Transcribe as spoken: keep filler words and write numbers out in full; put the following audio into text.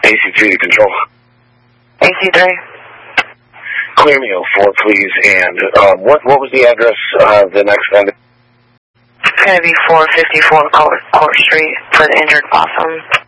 A C three to control. A C three. Clear me oh four, please. And um, what what was the address of the next vendor? It's going to be four fifty-four Court, Court Street for the injured possum.